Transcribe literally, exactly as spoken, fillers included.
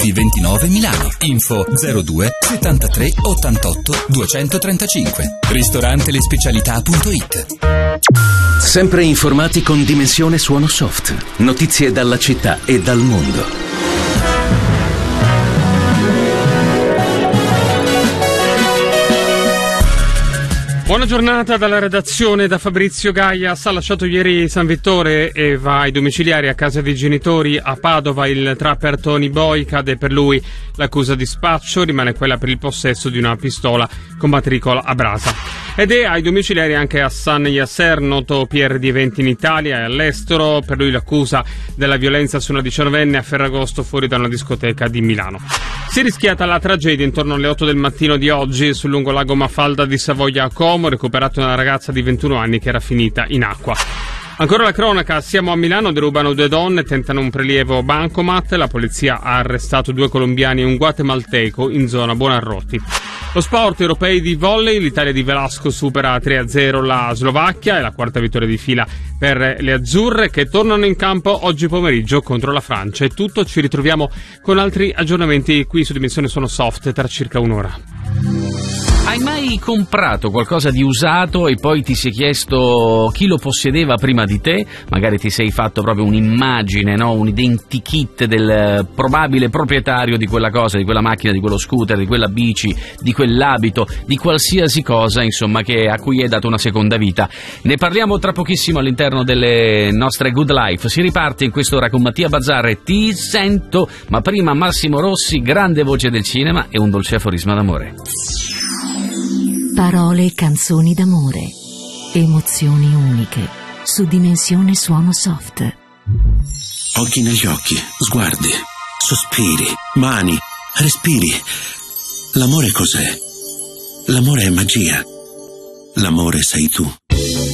ventinove Milano. Info zero due settantatré ottantotto duecentotrentacinque. Ristorante le specialità punto it. Sempre informati con Dimensione Suono Soft. Notizie dalla città e dal mondo. Buona giornata dalla redazione, da Fabrizio Gaias. Ha lasciato ieri San Vittore e va ai domiciliari a casa dei genitori a Padova. Il trapper Tony Boy, cade per lui l'accusa di spaccio, rimane quella per il possesso di una pistola con matricola a brasa. Ed è ai domiciliari anche Hassan Yasser, noto P R di eventi in Italia e all'estero. Per lui l'accusa della violenza su una diciannovenne a Ferragosto fuori da una discoteca di Milano. Si è rischiata la tragedia intorno alle otto del mattino di oggi sul lungolago Mafalda di Savoia a Como, recuperata una ragazza di ventuno anni che era finita in acqua. Ancora la cronaca, siamo a Milano, derubano due donne, tentano un prelievo bancomat, la polizia ha arrestato due colombiani e un guatemalteco in zona Buonarroti. Lo sport, europei di volley, l'Italia di Velasco supera tre a zero la Slovacchia, è la quarta vittoria di fila per le azzurre che tornano in campo oggi pomeriggio contro la Francia. È tutto, ci ritroviamo con altri aggiornamenti qui su Dimensione Suono Soft tra circa un'ora. Hai mai comprato qualcosa di usato e poi ti sei chiesto chi lo possedeva prima di te? Magari ti sei fatto proprio un'immagine, no? Un identikit del probabile proprietario di quella cosa, di quella macchina, di quello scooter, di quella bici, di quell'abito, di qualsiasi cosa, insomma, che a cui hai dato una seconda vita. Ne parliamo tra pochissimo all'interno delle nostre Good Life. Si riparte in quest'ora con Mattia Bazzar, Ti sento, ma prima Massimo Rossi, grande voce del cinema e un dolce aforisma d'amore. Parole e canzoni d'amore, emozioni uniche, su Dimensione Suono Soft. Occhi negli occhi, sguardi, sospiri, mani, respiri. L'amore cos'è? L'amore è magia. L'amore sei tu.